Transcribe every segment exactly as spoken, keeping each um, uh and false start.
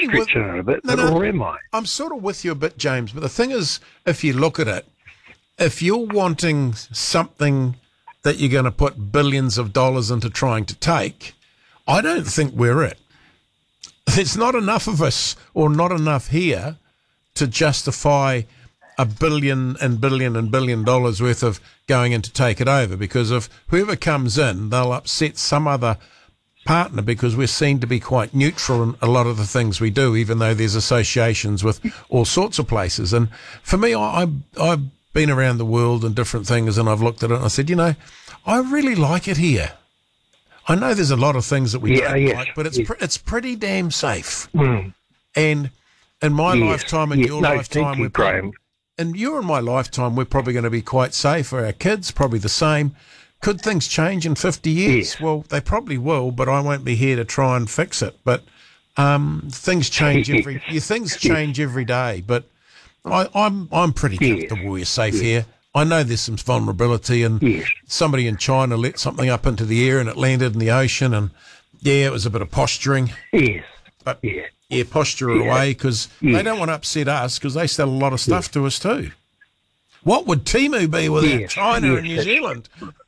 of with, stretching it a bit, no, but, no, or am I? I'm sort of with you a bit, James, but the thing is, if you look at it, if you're wanting something that you're going to put billions of dollars into trying to take, I don't think we're it. There's not enough of us, or not enough here, to justify a billion and billion and billion dollars worth of going in to take it over, because if whoever comes in, they'll upset some other partner, because we're seen to be quite neutral in a lot of the things we do, even though there's associations with all sorts of places. And for me, I, I, I've been around the world and different things, and I've looked at it and I said, you know, I really like it here. I know there's a lot of things that we Yeah, don't yes, like, but it's yes. pre- it's pretty damn safe. Mm. And in my Yes, lifetime and yes. your No, lifetime, thank you, we're probably, Graham. and you and my lifetime, we're probably going to be quite safe. For our kids, probably the same. Could things change in fifty years? Yes. Well, they probably will, but I won't be here to try and fix it. But um, things change every you things change every day. But I, I'm I'm pretty Yes. comfortable we're safe here. I know there's some vulnerability, and Yes. somebody in China let something up into the air and it landed in the ocean, and yeah, it was a bit of posturing. Yes. But Yeah. yeah, posture it Yeah. away, because Yes. they don't want to upset us, because they sell a lot of stuff to us too. What would Temu be without Yes. China Yes. and New Zealand?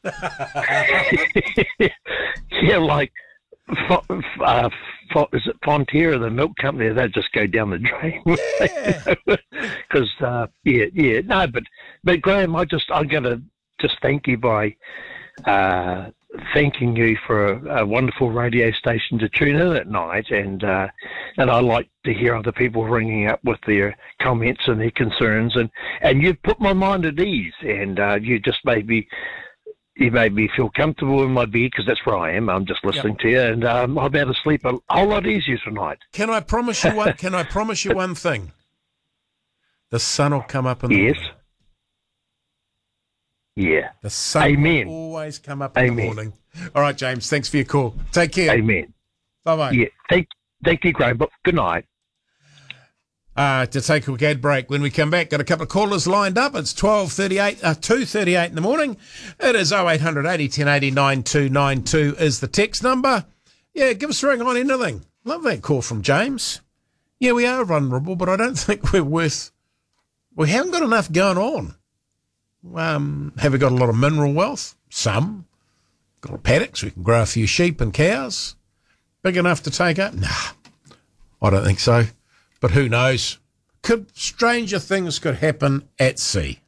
Yeah, like, Fo- uh, Fo- is it Fonterra, the milk company? They'll just go down the drain. Because, uh, yeah, yeah, no, but, but Graham, I just, I'm going to just thank you by uh, thanking you for a, a wonderful radio station to tune in at night, and uh, and I like to hear other people ringing up with their comments and their concerns, and, and you've put my mind at ease, and uh, you just made me you made me feel comfortable in my bed, because that's where I am. I'm just listening Yep. to you, and um, I'll be able to sleep a whole lot easier tonight. Can I promise you one? Can I promise you one thing? The sun will come up in the Yes. morning. Yeah. The sun Amen. will always come up in the Amen. morning. All right, James. Thanks for your call. Take care. Amen. Bye bye. Yeah. Thank, thank you, Graham. But good night. Uh, to take a quick ad break. When we come back, got a couple of callers lined up. It's twelve thirty-eight, uh, two thirty-eight in the morning. It is oh eight hundred eighty ten eighty nine two nine two is the text number. Yeah, give us a ring on anything. Love that call from James. Yeah, we are vulnerable, but I don't think we're worth... We haven't got enough going on. Um, have we got a lot of mineral wealth? Some. Got paddocks. We can grow a few sheep and cows. Big enough to take up? Nah, I don't think so. But who knows? Could stranger things could happen at sea.